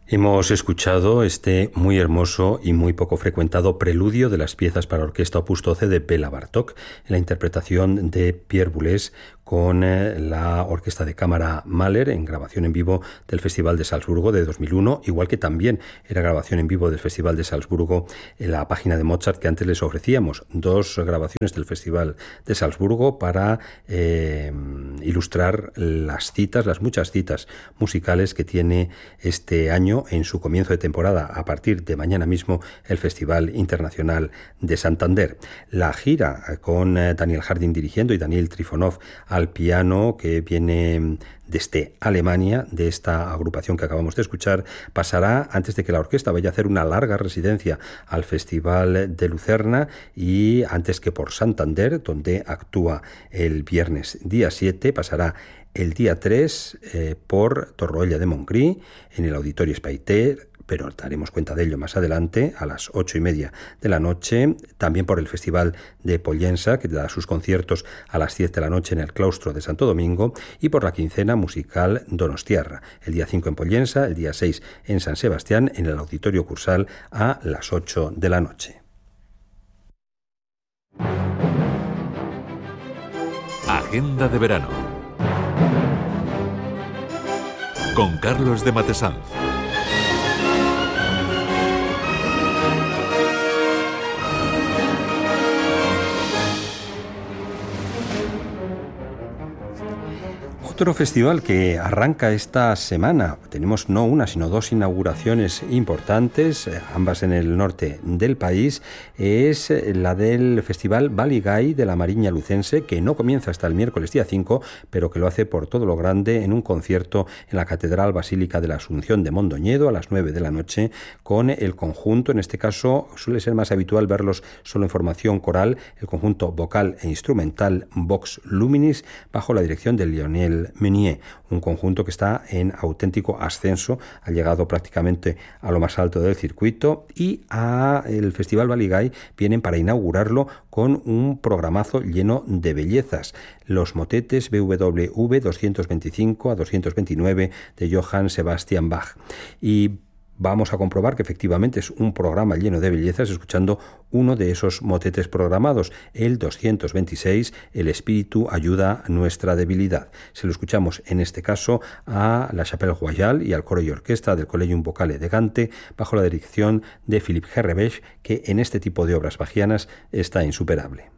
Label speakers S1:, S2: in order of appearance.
S1: Hemos escuchado este muy hermoso y muy poco frecuentado preludio de las piezas para orquesta opus 12 de Béla Bartók, en la interpretación de Pierre Boulez con la Orquesta de Cámara Mahler en grabación en vivo del Festival de Salzburgo de 2001, igual que también era grabación en vivo del Festival de Salzburgo en la página de Mozart que antes les ofrecíamos. Dos grabaciones del Festival de Salzburgo para ilustrar las citas, las muchas citas musicales que tiene este año en su comienzo de temporada, a partir de mañana mismo, el Festival Internacional de Santander. La gira con Daniel Harding dirigiendo y Daniel Trifonov al piano, que viene desde Alemania, de esta agrupación que acabamos de escuchar, pasará antes de que la orquesta vaya a hacer una larga residencia al Festival de Lucerna y antes que por Santander, donde actúa el viernes día 7, pasará el día 3 por Torroella de Montgrí en el Auditorio Espaiter, pero daremos cuenta de ello más adelante, a las 8:30 de la noche, también por el Festival de Pollensa, que da sus conciertos a las 10 de la noche en el Claustro de Santo Domingo, y por la quincena musical Donostiarra, el día 5 en Pollensa, el día 6 en San Sebastián, en el Auditorio Cursal a las 8 de la noche.
S2: Agenda de verano con Carlos de Matesanz.
S1: Otro festival que arranca esta semana, tenemos no una sino dos inauguraciones importantes, ambas en el norte del país, es la del Festival Baligay de la Mariña Lucense, que no comienza hasta el miércoles día 5, pero que lo hace por todo lo grande en un concierto en la Catedral Basílica de la Asunción de Mondoñedo a las 9 de la noche, con el conjunto, en este caso suele ser más habitual verlos solo en formación coral, el conjunto vocal e instrumental Vox Luminis, bajo la dirección de Lionel Meunier, un conjunto que está en auténtico ascenso, ha llegado prácticamente a lo más alto del circuito, y el Festival Baligay vienen para inaugurarlo con un programazo lleno de bellezas. Los motetes BWV 225 a 229 de Johann Sebastian Bach. Y vamos a comprobar que efectivamente es un programa lleno de bellezas escuchando uno de esos motetes programados, el 226, El espíritu ayuda a nuestra debilidad. Se lo escuchamos en este caso a la Chapelle Royale y al coro y orquesta del Collegium Vocale de Gante, bajo la dirección de Philippe Herrebech, que en este tipo de obras bachianas está insuperable.